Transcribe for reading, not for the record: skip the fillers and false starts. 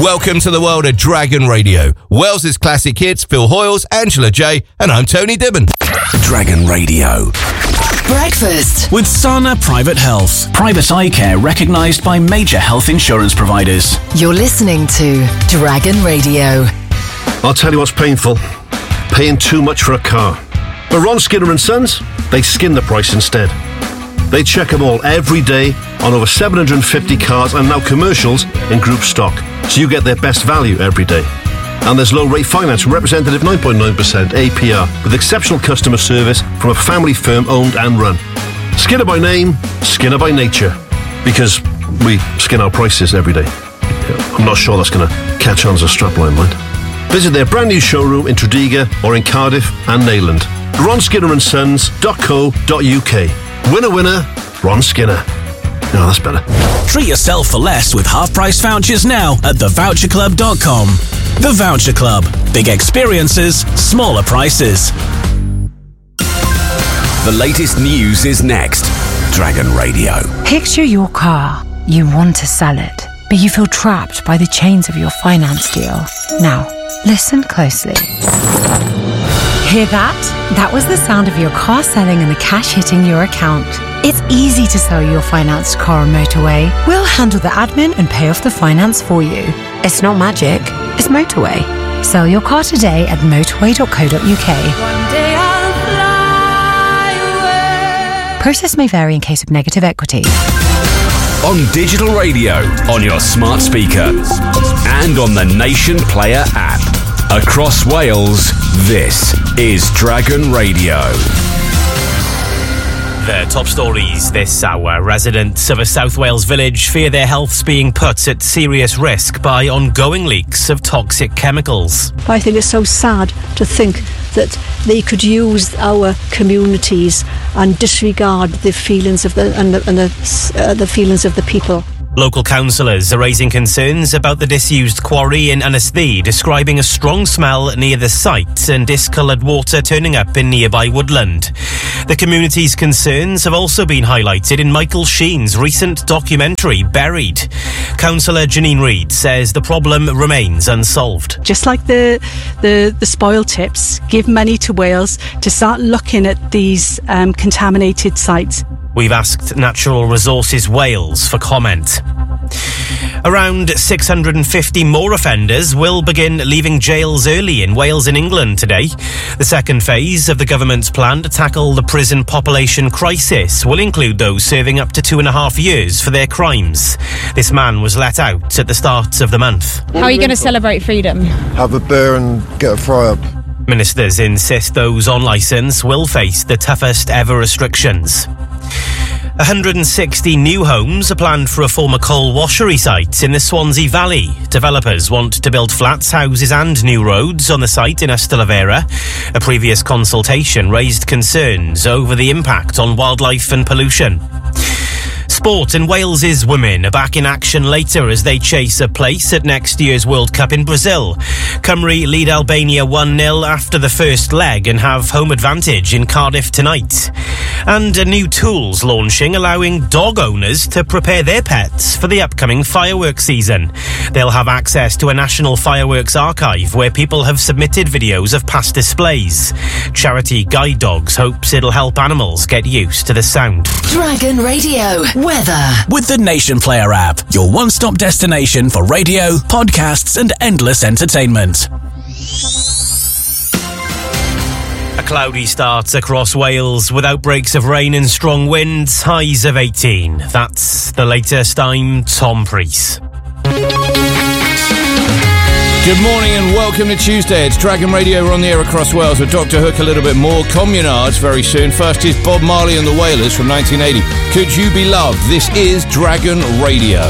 Welcome to the world of Dragon Radio. Wales's classic hits, Phil Hoyles, Angela J, and I'm Tony Dibben. Dragon Radio. Breakfast with Sana Private Health. Private eye care recognised by major health insurance providers. You're listening to Dragon Radio. I'll tell you what's painful. Paying too much for a car. But Ron Skinner & Sons, they skin the price instead. They check them all every day on over 750 cars and now commercials in group stock. So you get their best value every day. And there's low rate finance from representative 9.9% APR with exceptional customer service from a family firm owned and run. Skinner by name, Skinner by nature. Because we skin our prices every day. I'm not sure that's going to catch on as a strapline, mind. Visit their brand new showroom in Tredegar or in Cardiff and Neyland. RonSkinnerandSons.co.uk. Winner, winner, Ron Skinner. No, that's better. Treat yourself for less with half-price vouchers now at thevoucherclub.com. The Voucher Club. Big experiences, smaller prices. The latest news is next. Dragon Radio. Picture your car. You want to sell it, but you feel trapped by the chains of your finance deal. Now, listen closely. Hear that? That was the sound of your car selling and the cash hitting your account. It's easy to sell your financed car on Motorway. We'll handle the admin and pay off the finance for you. It's not magic, it's Motorway. Sell your car today at motorway.co.uk. One day I'll fly away. Process may vary in case of negative equity. On digital radio, on your smart speaker, and on the Nation Player app. Across Wales, this is Dragon Radio. The top stories this hour. Residents of a South Wales village fear their health's being put at serious risk by ongoing leaks of toxic chemicals. I think it's so sad to think that they could use our communities and disregard the feelings of the feelings of the people. Local councillors are raising concerns about the disused quarry in Anesty, describing a strong smell near the site and discoloured water turning up in nearby woodland. The community's concerns have also been highlighted in Michael Sheen's recent documentary, Buried. Councillor Janine Reid says the problem remains unsolved. Just like the spoil tips, give money to Wales to start looking at these contaminated sites. We've asked Natural Resources Wales for comment. Around 650 more offenders will begin leaving jails early in Wales and England today. The second phase of the government's plan to tackle the prison population crisis will include those serving up to 2.5 years for their crimes. This man was let out at the start of the month. How are you going to celebrate freedom? Have a beer and get a fry up. Ministers insist those on licence will face the toughest ever restrictions. 160 new homes are planned for a former coal washery site in the Swansea Valley. Developers want to build flats, houses and new roads on the site in Ystalyfera. A previous consultation raised concerns over the impact on wildlife and pollution. Sport, and Wales's women are back in action later as they chase a place at next year's World Cup in Brazil. Cymru lead Albania 1-0 after the first leg and have home advantage in Cardiff tonight. And a new tool's launching, allowing dog owners to prepare their pets for the upcoming fireworks season. They'll have access to a national fireworks archive where people have submitted videos of past displays. Charity Guide Dogs hopes it'll help animals get used to the sound. Dragon Radio. Weather. With the Nation Player app, your one-stop destination for radio, podcasts and endless entertainment. A cloudy start across Wales with outbreaks of rain and strong winds, highs of 18. That's the latest. I'm Tom Preece. Good morning and welcome to Tuesday. It's Dragon Radio. We're on the air across Wales with Dr. Hook a little bit more. Communards very soon. First is Bob Marley and the Wailers from 1980. Could You Be Loved? This is Dragon Radio.